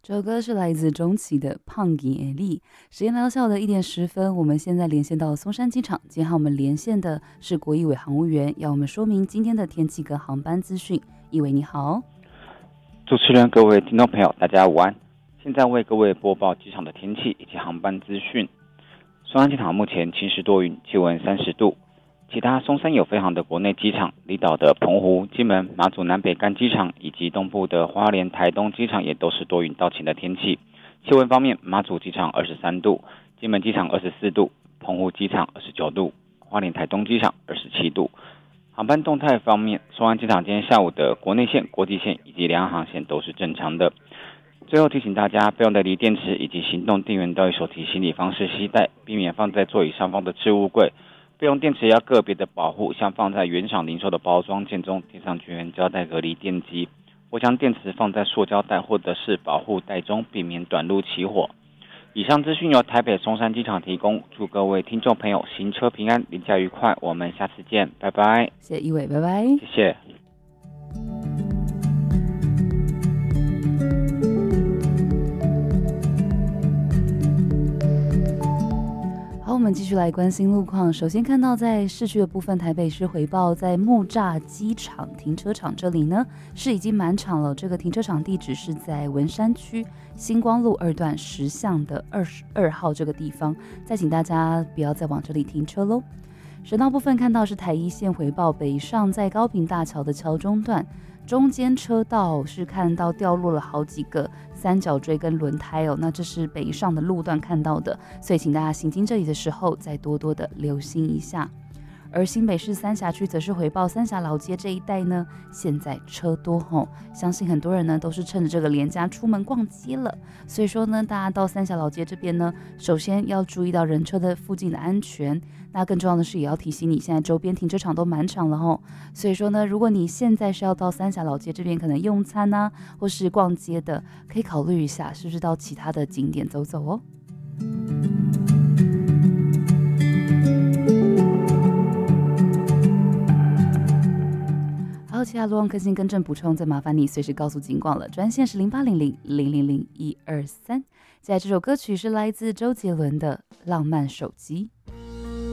这首歌是来自钟琪的《胖吉艾丽》。时间来到下午的1点10分，我们现在连线到松山机场。今天和我们连线的是国艺委航务员，要我们说明今天的天气跟航班资讯。一伟你好。 主持人、各位听众朋友，大家午安。现在为各位播报机场的天气以及航班资讯。松山机场目前晴时多云，气温30度。其他松山有飞航的国内机场，离岛的澎湖、金门、马祖南北干机场以及东部的花莲、台东机场也都是多云到晴的天气。气温方面，马祖机场23度，金门机场24度，澎湖机场29度，花莲、台东机场27度。航班动态方面，松山机场今天下午的国内线、国际线以及两岸航线都是正常的。最后提醒大家，备用的锂电池以及行动电源都以手提行李方式携带，避免放在座椅上方的置物柜。备用电池要个别的保护，像放在原厂零售的包装件中贴上绝缘胶带隔离电机，或将电池放在塑胶袋或者是保护袋中，避免短路起火。以上资讯由台北松山机场提供，祝各位听众朋友行车平安，离家愉快，我们下次见，拜拜。 谢谢一伟，拜拜。 谢谢。 好，我们继续来关心路况。首先看到在市区的部分，台北市回报在木栅机场停车场这里呢是已经满场了。这个停车场地址是在文山区星光路2段10巷的22号这个地方，再请大家不要再往这里停车喽。省道部分看到是台一线回报北上在高屏大桥的桥中段，中间车道是看到掉落了好几个三角锥跟轮胎哦，那这是北上的路段看到的，所以请大家行经这里的时候再多多的留心一下。而新北市三峡区则是回报三峡老街这一带呢，现在车多吼，相信很多人呢都是趁着这个连假出门逛街了，所以说呢，大家到三峡老街这边呢，首先要注意到人车的附近的安全，那更重要的是也要提醒你，现在周边停车场都满场了吼，所以说呢，如果你现在是要到三峡老街这边可能用餐啊，或是逛街的，可以考虑一下是不是到其他的景点走走哦。还有其他路况更新更正补充，再麻烦你随时告诉警广了，专线是0800-000-123。接下来这首歌曲是来自周杰伦的《浪漫手机》。